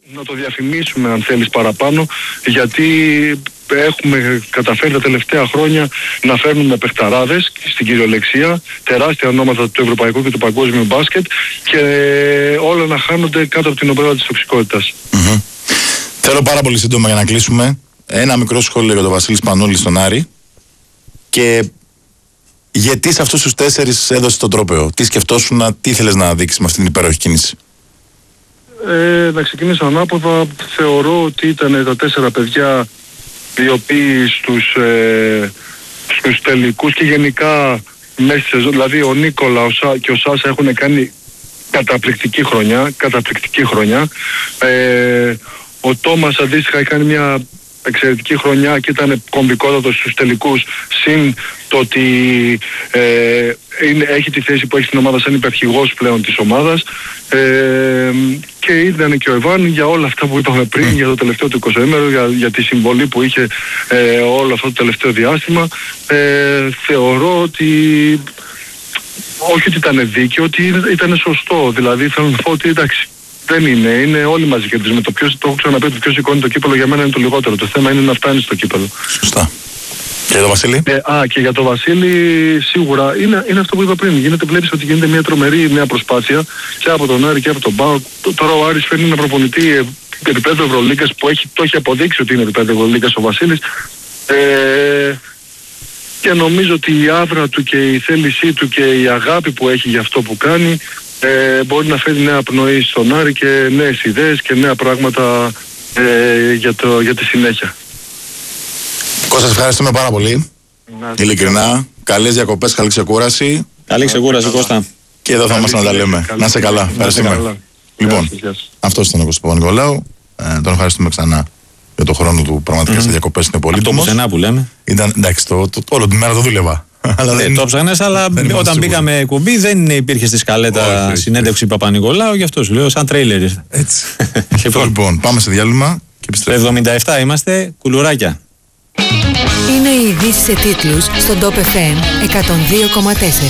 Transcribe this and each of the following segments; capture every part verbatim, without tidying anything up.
Να το διαφημίσουμε αν θέλεις παραπάνω, γιατί έχουμε καταφέρει τα τελευταία χρόνια να φέρνουμε παιχταράδες στην κυριολεξία, τεράστια ονόματα του ευρωπαϊκού και του παγκόσμιου μπάσκετ και όλα να χάνονται κάτω από την ομπρέλα της τοξικότητας. Mm-hmm. Θέλω πάρα πολύ σύντομα για να κλείσουμε ένα μικρό σχόλιο για τον Βασίλη Σπανούλη στον Άρη και γιατί σε αυτούς τους τέσσερις έδωσε τον τρόπαιο, τι σκεφτόσουν, τι ήθελες να δείξεις με αυτή την υπέροχη κίνηση? Ε, να ξεκινήσω ανάποδα. Θεωρώ ότι ήταν τα τέσσερα παιδιά οι οποίοι στους, ε, στους τελικούς και γενικά μέσα στη σεζόν, δηλαδή ο Νίκολα ο Σα, και ο Σάσα έχουν κάνει καταπληκτική χρονιά, καταπληκτική χρονιά. Ε, ο Τόμας αντίστοιχα έχει κάνει μια εξαιρετική χρονιά και ήταν κομβικότατος στους τελικούς, συν το ότι ε, είναι, έχει τη θέση που έχει στην ομάδα σαν υπερχηγός πλέον της ομάδας, ε, και ήταν και ο Εβάν για όλα αυτά που είπαμε πριν, για το τελευταίο του εικοσιήμερο, για, για τη συμβολή που είχε ε, όλο αυτό το τελευταίο διάστημα. Ε, θεωρώ ότι όχι ότι ήταν δίκαιο, ότι ήταν σωστό. Δηλαδή θέλω να πω ότι εντάξει, δεν είναι, είναι όλοι μαζί κερδίζουμε. Το ποιος, το έχω ξαναπεί, το ποιος σηκώνει το κύπελο για μένα είναι το λιγότερο. Το θέμα είναι να φτάνει στο κύπελο. Σωστά. Και για τον Βασίλη? Ε, α, και για τον Βασίλη σίγουρα είναι, είναι αυτό που είπα πριν. Γίνεται, βλέπεις ότι γίνεται μια τρομερή νέα προσπάθεια και από τον Άρη και από τον ΠΑΟΚ. Τώρα ο Άρης φέρνει ένα προπονητή επίπεδο Ευρωλίγκας που έχει, το έχει αποδείξει ότι είναι επίπεδο Ευρωλίγκας ο Βασίλης. Ε, και νομίζω ότι η άβρα του και η θέλησή του και η αγάπη που έχει για αυτό που κάνει ε, μπορεί να φέρει νέα πνοή στον Άρη και νέες ιδέες και νέα πράγματα ε, για, το, για τη συνέχεια. Κώστα, σας ευχαριστούμε πάρα πολύ. Να, ειλικρινά. Καλές διακοπές, καλή ξεκούραση. Καλή ξεκούραση, Κώστα. Και εδώ θα είμαστε να τα λέμε. Να είσαι καλά. Ευχαριστούμε. Λοιπόν, αυτός ήταν ο Κώστας Παπα-Νικολάου. Ε, τον ευχαριστούμε ξανά για τον χρόνο του. Πραγματικά mm-hmm. στις διακοπές είναι πολύ τόμος. Αυτό που λέμε. Ήταν, εντάξει, το, το, το, όλο τη μέρα το δούλευα. Αλλά δεν, το ψάχνες, αλλά όταν μπήκαμε κουμπί δεν υπήρχε στη σκαλέτα συνέντευξη Παπα-Νικολάου, γι' αυτό σου λέω, σαν τρέιλερ. Έτσι. Λοιπόν, πάμε σε διάλειμμα και επιστρέφουμε. εβδομήντα επτά είμαστε, κουλουράκια. Είναι οι ειδήσεις σε τίτλους στον Top εφ εμ εκατόν δύο κόμμα τέσσερα.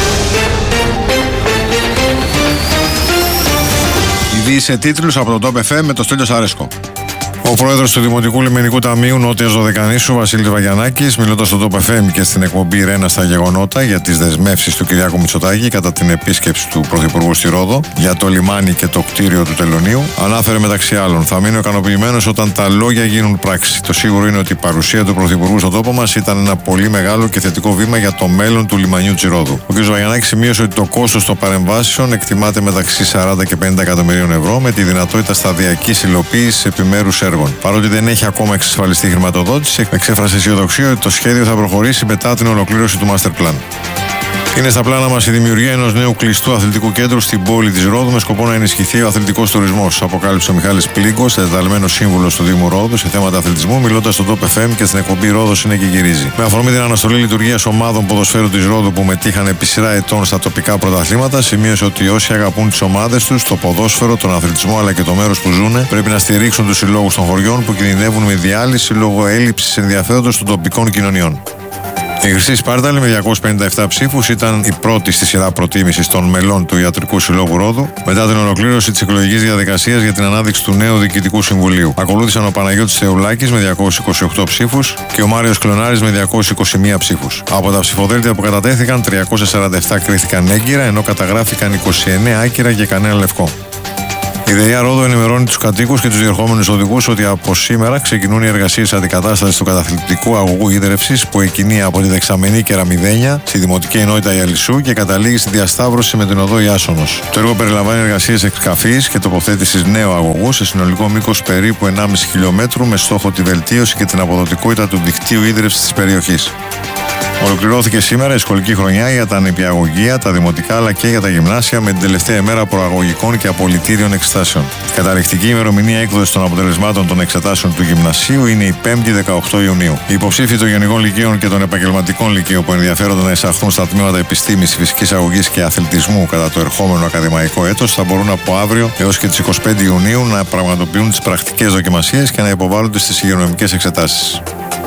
Ειδήσεις σε τίτλους από τον Top εφ εμ με το Στέλιο Σαρέσκο. Ο πρόεδρος του Δημοτικού Λιμενικού Ταμείου Νότιας Δωδεκανήσου, Βασίλης Βαγιανάκης, μιλώντας στο Top εφ εμ και στην εκπομπή Ρένα στα γεγονότα για τις δεσμεύσεις του Κυριάκου Μητσοτάκη κατά την επίσκεψη του Πρωθυπουργού στη Ρόδο για το λιμάνι και το κτίριο του τελωνίου, ανάφερε μεταξύ άλλων: θα μείνω ικανοποιημένος όταν τα λόγια γίνουν πράξη. Το σίγουρο είναι ότι η παρουσία του Πρωθυπουργού στον τόπο μας ήταν ένα πολύ μεγάλο και θετικό βήμα για το μέλλον του λιμανιού της Ρόδου. Ο κ. Βαγιανάκης σημείωσε ότι το κόστος των παρεμβάσεων εκτιμάται μεταξύ σαράντα και πενήντα εκατομμυρίων ευρώ, με τη δυνατότητα σταδιακής υλοποίησης επιμέρους έργων. Παρότι δεν έχει ακόμα εξασφαλιστεί χρηματοδότηση, εξέφρασε αισιοδοξία ότι το σχέδιο θα προχωρήσει μετά την ολοκλήρωση του Master Plan. Είναι στα πλάνα μας η δημιουργία ενός νέου κλειστού αθλητικού κέντρου στην πόλη της Ρόδου με σκοπό να ενισχυθεί ο αθλητικός τουρισμός, αποκάλυψε ο Μιχάλης Πλίγκος, εντεταλμένος σύμβουλος του Δήμου Ρόδου σε θέματα αθλητισμού, μιλώντας στο Top εφ εμ και στην εκπομπή Ρόδος είναι και γυρίζει. Με αφορμή την αναστολή λειτουργίας ομάδων ποδοσφαίρου της Ρόδου που μετήχαν επί σειρά ετών στα τοπικά πρωταθλήματα, σημείωσε ότι όσοι αγαπούν τις ομάδες τους, το ποδόσφαιρο, τον αθλητισμό αλλά και το μέρος που ζουν, πρέπει να στηρίξουν τους συλλόγους των χωριών που κινδυνεύουν με διάλυση λόγω έλλειψης ενδιαφέροντος των τοπικών κοινωνιών. Η Χρυσή Σπάρταλη με διακόσιους πενήντα επτά ψήφους ήταν η πρώτη στη σειρά προτίμησης των μελών του Ιατρικού Συλλόγου Ρόδου μετά την ολοκλήρωση της εκλογικής διαδικασίας για την ανάδειξη του νέου Διοικητικού Συμβουλίου. Ακολούθησαν ο Παναγιώτης Θεουλάκης με διακόσιους είκοσι οκτώ ψήφους και ο Μάριος Κλωνάρης με διακόσιους είκοσι μία ψήφους. Από τα ψηφοδέλτια που κατατέθηκαν, τριακόσιες σαράντα επτά κρίθηκαν έγκυρα, ενώ καταγράφηκαν είκοσι εννέα άκυρα και κανένα λευκό. Η ΔΕΙΑ Ρόδο ενημερώνει τους κατοίκους και τους διερχόμενους οδηγούς ότι από σήμερα ξεκινούν οι εργασίες αντικατάστασης του καταθλιπτικού αγωγού ίδρευσης που εκκινεί από τη δεξαμενή Κεραμιδένια στη Δημοτική Ενότητα Ιαλισσού και καταλήγει στη διασταύρωση με την οδό Ιάσονος. Το έργο περιλαμβάνει εργασίες εξκαφής και τοποθέτησης νέου αγωγού σε συνολικό μήκος περίπου ενάμιση χιλιόμετρου με στόχο τη βελτίωση και την αποδοτικότητα του δικτύου ίδρευσης της περιοχής. Ολοκληρώθηκε σήμερα η σχολική χρονιά για τα νηπιαγωγεία, τα δημοτικά αλλά και για τα γυμνάσια με την τελευταία ημέρα προαγωγικών και απολυτήριων εξετάσεων. Η καταληκτική ημερομηνία έκδοση των αποτελεσμάτων των εξετάσεων του γυμνασίου είναι η πέμπτη δεκαοκτώ Ιουνίου. Οι υποψήφοι των γενικών λυκείων και των επαγγελματικών λυκείων που ενδιαφέρονται να εισαχθούν στα τμήματα επιστήμης, φυσικής αγωγής και αθλητισμού κατά το ερχόμενο ακαδημαϊκό έτος θα μπορούν από αύριο έως και τις είκοσι πέντε Ιουνίου να πραγματοποιούν τις πρακτικές δοκιμασίες και να υποβάλλονται στις υγειονομικές εξετάσεις.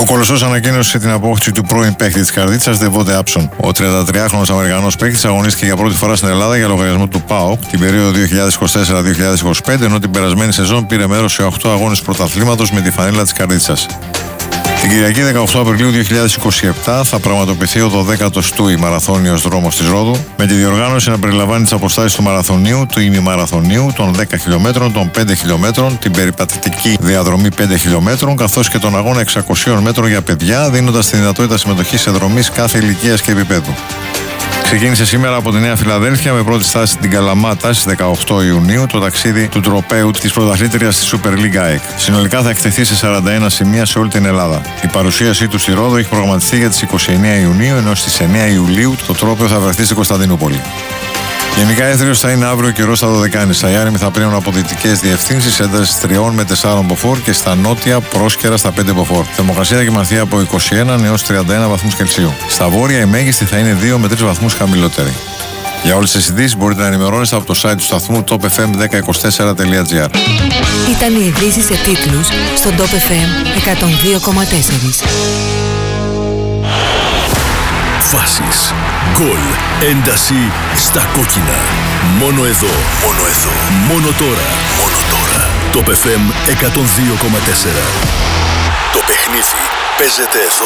Ο Κολοσσός ανακοίνωσε την απόκτηση του πρώην παίκτη της Καρδίτσας, Ντεβόντε Άψον. Ο τριαντατριάχρονος Αμερικανός παίκτης αγωνίστηκε για πρώτη φορά στην Ελλάδα για λογαριασμό του ΠΑΟΚ την περίοδο δύο χιλιάδες είκοσι τέσσερα δύο χιλιάδες είκοσι πέντε, ενώ την περασμένη σεζόν πήρε μέρος σε οκτώ αγώνες πρωταθλήματος με τη φανέλα της Καρδίτσας. Την Κυριακή δεκαοκτώ Απριλίου δύο χιλιάδες είκοσι επτά θα πραγματοποιηθεί ο δωδέκατος Τούι Μαραθώνιος Δρόμος της Ρόδου, με τη διοργάνωση να περιλαμβάνει τις αποστάσεις του μαραθωνίου, του ημιμαραθωνίου, των δέκα χιλιόμετρων, των πέντε χιλιόμετρων, την περιπατητική διαδρομή πέντε χιλιόμετρων, καθώς και τον αγώνα εξακοσίων μέτρων για παιδιά, δίνοντας τη δυνατότητα συμμετοχής σε δρομείς κάθε ηλικίας και επίπεδου. Ξεκίνησε σήμερα από τη Νέα Φιλαδέλφια με πρώτη στάση στην Καλαμάτα στις δεκαοκτώ Ιουνίου το ταξίδι του τροπαίου της πρωταθλήτριας της Super League ΑΕΚ. Συνολικά θα εκτεθεί σε σαράντα ένα σημεία σε όλη την Ελλάδα. Η παρουσίασή του στη Ρόδο έχει προγραμματιστεί για τις είκοσι εννέα Ιουνίου, ενώ στις εννέα Ιουλίου το τρόπαιο θα βρεθεί στην Κωνσταντινούπολη. Γενικά έθριος θα είναι αύριο καιρός στα Δωδεκάνησα. Οι άρημοι θα πλέουν από δυτικές διευθύνσεις έντασης τριών με τεσσάρων μποφόρ και στα νότια πρόσκαιρα στα πέντε μποφόρ. Θερμοκρασία θα κοιμανθεί από είκοσι ένα έως τριάντα ένα βαθμούς Κελσίου. Στα βόρεια η μέγιστη θα είναι δύο με τρεις βαθμούς χαμηλότερη. Για όλες τις ειδήσεις μπορείτε να ενημερώνεστε από το site του σταθμού top f m δέκα είκοσι τέσσερα τελεία gr. Ήταν οι ειδήσεις σε τίτλους στον Top εφ εμ εκατόν δύο κόμμα τέσσερα. Φάσεις, γκολ, ένταση στα κόκκινα. Μόνο εδώ, μόνο εδώ, μόνο τώρα, μόνο τώρα. Top εφ εμ εκατόν δύο κόμμα τέσσερα. Το παιχνίδι παίζεται εδώ.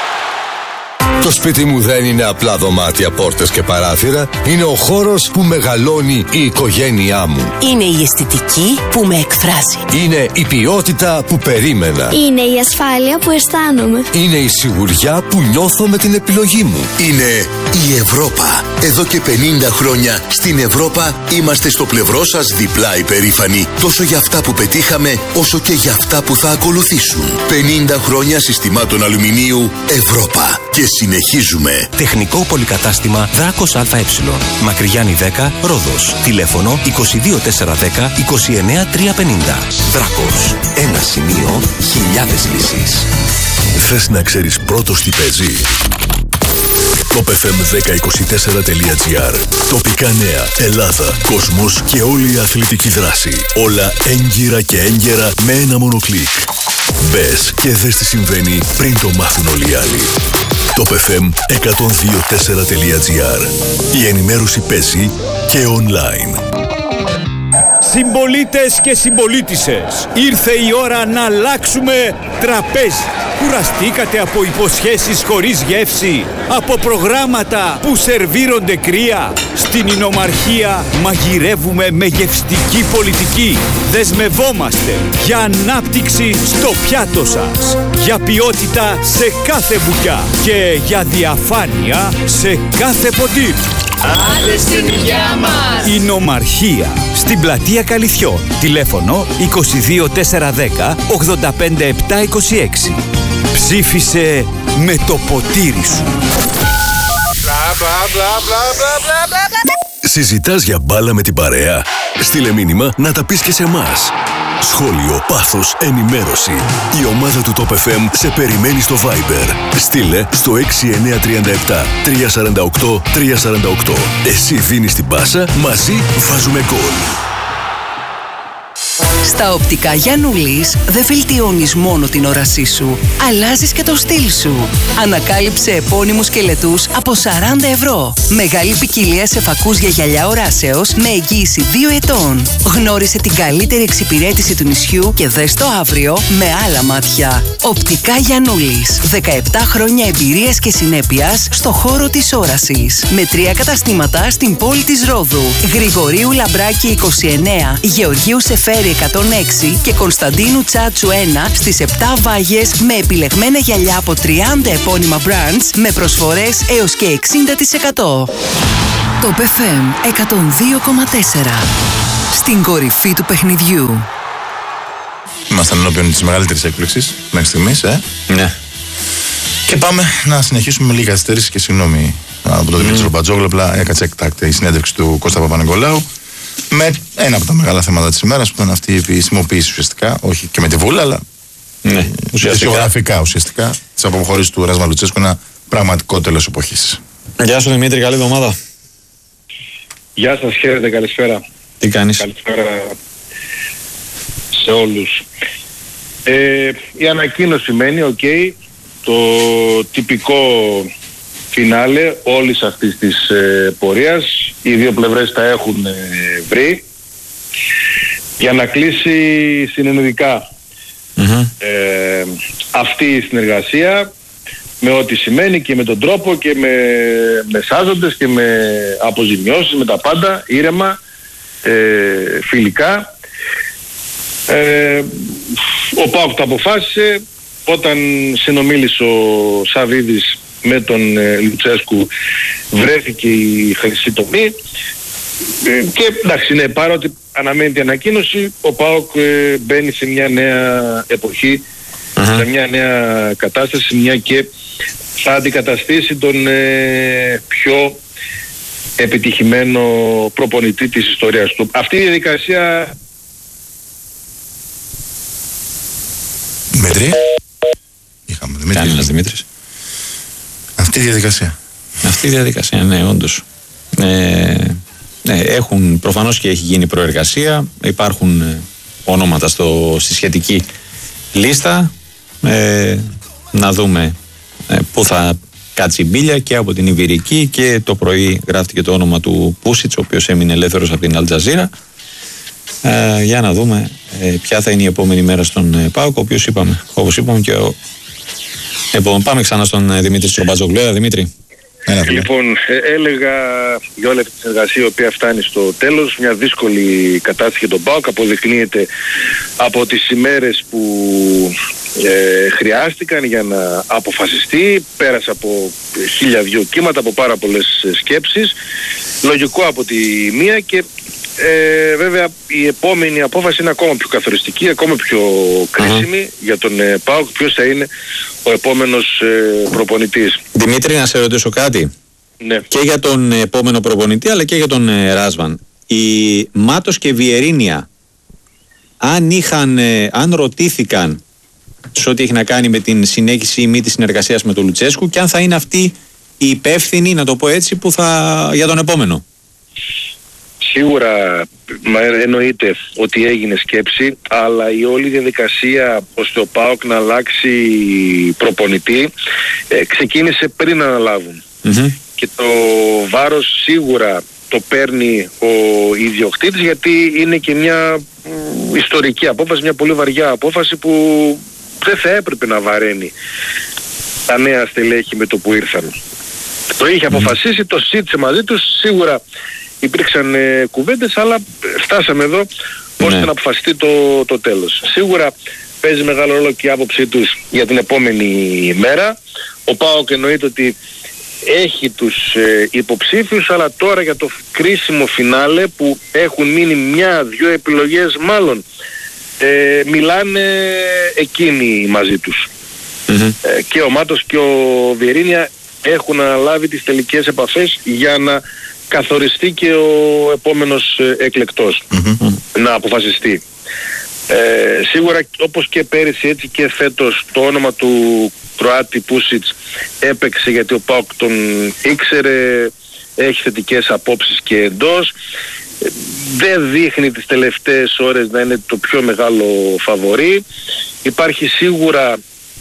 Το σπίτι μου δεν είναι απλά δωμάτια, πόρτες και παράθυρα. Είναι ο χώρος που μεγαλώνει η οικογένειά μου. Είναι η αισθητική που με εκφράζει. Είναι η ποιότητα που περίμενα. Είναι η ασφάλεια που αισθάνομαι. Είναι η σιγουριά που νιώθω με την επιλογή μου. Είναι η Ευρώπα. Εδώ και πενήντα χρόνια στην Ευρώπα είμαστε στο πλευρό σας διπλά υπερήφανοι. Τόσο για αυτά που πετύχαμε, όσο και για αυτά που θα ακολουθήσουν. πενήντα χρόνια συστημάτων αλουμινίου Ευρώπα. Και συνεχίζουμε. Τεχνικό πολυκατάστημα Δράκος ΑΕ. Μακρυγιάννη δέκα, Ρόδος. Τηλέφωνο είκοσι δύο τετρακόσια δέκα είκοσι εννέα τριακόσια πενήντα. Δράκος. Ένα σημείο, χιλιάδες λύσεις. Θες να ξέρεις πρώτος τι παίζει? top f m δέκα είκοσι τέσσερα τελεία gr. Τοπικά νέα, Ελλάδα, κόσμος και όλη η αθλητική δράση. Όλα έγκυρα και έγκαιρα με ένα μόνο κλικ. Μπες και δες τι συμβαίνει πριν το μάθουν όλοι οι άλλοι. top f m εκατόν δύο τέσσερα τελεία gr. Η ενημέρωση παίζει και online. Συμπολίτες και συμπολίτισσες, ήρθε η ώρα να αλλάξουμε τραπέζι. Κουραστήκατε από υποσχέσεις χωρίς γεύση, από προγράμματα που σερβίρονται κρύα? Στην Ινομαρχία μαγειρεύουμε με γευστική πολιτική. Δεσμευόμαστε για ανάπτυξη στο πιάτο σας, για ποιότητα σε κάθε μπουκιά και για διαφάνεια σε κάθε ποτήρι. Άντε στην υγειά μας! Ινομαρχία, στην πλατεία Καλυθιών. Τηλέφωνο είκοσι δύο τετρακόσια δέκα ογδόντα πέντε επτακόσια είκοσι έξι. Ψήφισε με το ποτήρι σου. Συζητάς για μπάλα με την παρέα? Στείλε μήνυμα να τα πεις και σε εμάς. Σχόλιο, πάθος, ενημέρωση. Η ομάδα του Top εφ εμ σε περιμένει στο Viber. Στείλε στο έξι εννιά τρία επτά τρία τέσσερα οκτώ τρία τέσσερα οκτώ. Εσύ δίνεις την πάσα, μαζί βάζουμε γκολ. Στα οπτικά Γιαννούλης δεν βελτιώνεις μόνο την όρασή σου, αλλάζεις και το στυλ σου. Ανακάλυψε επώνυμους σκελετούς από σαράντα ευρώ. Μεγάλη ποικιλία σε φακούς για γυαλιά οράσεως με εγγύηση δύο ετών. Γνώρισε την καλύτερη εξυπηρέτηση του νησιού και δες το αύριο με άλλα μάτια. Οπτικά Γιαννούλης. δεκαεπτά χρόνια εμπειρίας και συνέπειας στο χώρο της όρασης. Με τρία καταστήματα στην πόλη της Ρόδου. Γρηγορίου Λαμπράκη είκοσι εννέα, Γεωργίου Σεφέρη εκατόν έξι και Κωνσταντίνου Τσάτσου ένα στις επτά Βάγες με επιλεγμένα γυαλιά από τριάντα επώνυμα brands με προσφορές έως και εξήντα τοις εκατό. Top εφ εμ εκατόν δύο κόμμα τέσσερα. Στην κορυφή του παιχνιδιού. Ήμασταν ενώπιον της μεγαλύτερης έκπληξης μέχρι στιγμής, ε. Ναι. Και πάμε να συνεχίσουμε με λίγη καθυστέρηση και συγγνώμη από τον Δημήτρη Ρομπατζόγλου. Απλά έκατσε εκτάκτη η συνέντευξη του Κώστα Παπα-Νικολάου με ένα από τα μεγάλα θέματα της ημέρας που ήταν αυτή η επισημοποίηση ουσιαστικά, όχι και με τη βούλα, αλλά ναι, ουσιαστικά. γεωγραφικά ουσιαστικά της αποχώρησης του Ράσμα Λουτσέσκου, ένα πραγματικό τέλος εποχής. Γεια σου Δημήτρη, καλή εβδομάδα. Γεια σας, χαίρετε, καλησπέρα. Τι κάνεις? Καλησπέρα σε όλους. Ε, η ανακοίνωση μένει, οκ. Okay. το τυπικό φινάλε όλης αυτής της ε, πορείας. Οι δύο πλευρές τα έχουν ε, βρει για να κλείσει συνεννοητικά mm-hmm. ε, αυτή η συνεργασία, με ό,τι σημαίνει και με τον τρόπο και με, με σάζοντες και με αποζημιώσεις, με τα πάντα, ήρεμα, ε, φιλικά. Ε, ο ΠΑΟΚ το αποφάσισε. Όταν συνομίλησε ο Σαββίδης με τον ε, Λουτσέσκου, βρέθηκε η χρυσή τομή ε, και εντάξει, ναι, παρότι αναμένει η ανακοίνωση, ο ΠΑΟΚ ε, μπαίνει σε μια νέα εποχή, uh-huh. σε μια νέα κατάσταση, μια και θα αντικαταστήσει τον ε, πιο επιτυχημένο προπονητή της ιστορίας του. Αυτή η διαδικασία... Δημήτρη. Είχαμε Δημήτρη. Κάνει ένας Δημήτρης. Αυτή η διαδικασία. Αυτή η διαδικασία, ναι, όντως. Ε, ναι, έχουν, προφανώς και έχει γίνει προεργασία. Υπάρχουν ε, ονόματα στο, στη σχετική λίστα. Ε, να δούμε ε, πού θα κάτσει η μπίλια, και από την Ιβηρική, και το πρωί γράφτηκε το όνομα του Πούσιτς, ο οποίος έμεινε ελεύθερος από την Αλτζαζίρα. Ε, για να δούμε ε, ποια θα είναι η επόμενη μέρα στον ε, ΠΑΟΚ, ο οποίος είπαμε, όπως είπαμε και ο... Λοιπόν, πάμε ξανά στον ε, Δημήτρη Στρομπατζόγλου. Έλα, Δημήτρη. Έλα, λοιπόν, ε, έλεγα για όλη αυτή τη συνεργασία, η οποία φτάνει στο τέλος, μια δύσκολη κατάσταση για τον ΠΑΟΚ, αποδεικνύεται από τις ημέρες που ε, χρειάστηκαν για να αποφασιστεί. Πέρασε από χίλια δυο κύματα, από πάρα πολλές σκέψεις. Λογικό από τη μία, και Ε, βέβαια η επόμενη απόφαση είναι ακόμα πιο καθοριστική, ακόμα πιο κρίσιμη uh-huh. για τον ε, ΠΑΟΚ, ποιος θα είναι ο επόμενος ε, προπονητής. Δημήτρη, να σε ρωτήσω κάτι. Ναι. Και για τον επόμενο προπονητή, αλλά και για τον ε, Ράσβαν. Η Μάτος και Βιερίνια, αν, είχαν, ε, αν ρωτήθηκαν σε ό,τι έχει να κάνει με την συνέχιση ή μη της συνεργασίας με τον Λουτσέσκου, και αν θα είναι αυτοί οι υπεύθυνοι, να το πω έτσι, που θα, για τον επόμενο. Σίγουρα εννοείται ότι έγινε σκέψη, αλλά η όλη διαδικασία ώστε ο ΠΑΟΚ να αλλάξει προπονητή ε, ξεκίνησε πριν να αναλάβουν. Mm-hmm. Και το βάρος σίγουρα το παίρνει ο ιδιοκτήτης, γιατί είναι και μια μ, ιστορική απόφαση, μια πολύ βαριά απόφαση που δεν θα έπρεπε να βαραίνει τα νέα στελέχη με το που ήρθαν. Το είχε αποφασίσει, το σύντησε μαζί τους, σίγουρα υπήρξαν ε, κουβέντες, αλλά φτάσαμε εδώ ώστε ναι. να αποφασιστεί το, το τέλος. Σίγουρα παίζει μεγάλο ρόλο και η άποψή τους για την επόμενη μέρα. Ο ΠΑΟΚ εννοείται ότι έχει τους ε, υποψήφιους, αλλά τώρα για το κρίσιμο φινάλε που έχουν μείνει μια-δυο επιλογές μάλλον, ε, μιλάνε εκείνοι μαζί τους. Mm-hmm. Ε, και ο Μάτος και ο Βιερίνια έχουν αναλάβει τις τελικές επαφές για να καθοριστεί και ο επόμενος εκλεκτός, mm-hmm. να αποφασιστεί. Ε, σίγουρα όπως και πέρυσι, έτσι και φέτος, το όνομα του Κροάτη Πούσιτς έπαιξε, γιατί ο ΠΑΟΚ τον ήξερε, έχει θετικές απόψεις και εντός. Δεν δείχνει τις τελευταίες ώρες να είναι το πιο μεγάλο φαβορί. Υπάρχει σίγουρα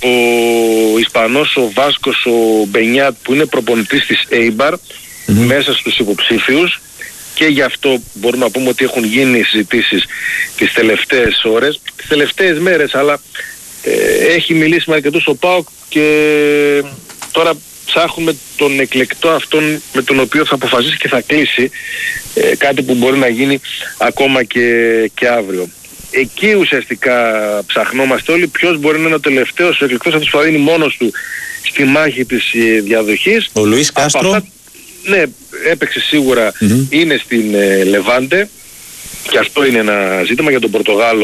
ο Ισπανός, ο Βάσκος, ο Μπενιάτ, που είναι προπονητής της Έιμπαρ, mm-hmm. μέσα στους υποψήφιους, και γι' αυτό μπορούμε να πούμε ότι έχουν γίνει συζητήσεις τις τελευταίες ώρες, τις τελευταίες μέρες, αλλά ε, έχει μιλήσει με αρκετούς ο ΠΑΟΚ και τώρα ψάχνουμε τον εκλεκτό αυτόν με τον οποίο θα αποφασίσει και θα κλείσει, ε, κάτι που μπορεί να γίνει ακόμα και, και αύριο. Εκεί ουσιαστικά ψαχνόμαστε όλοι, ποιος μπορεί να είναι ο τελευταίος, ο εκλεκτός αυτός που θα είναι μόνος του στη μάχη της ε, διαδοχής. Ο Λουίς Κάστρο. Αυτά, ναι, έπαιξε σίγουρα, mm-hmm. είναι στην ε, Λεβάντε, και αυτό είναι ένα ζήτημα για τον Πορτογάλο.